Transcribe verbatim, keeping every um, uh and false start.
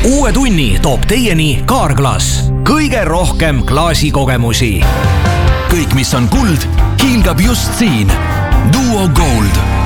uue tunni toob teieni Kaarglass. Kõige rohkem klaasikogemusi. Kõik, mis on kuld, hiilgab just siin. Duo Gold.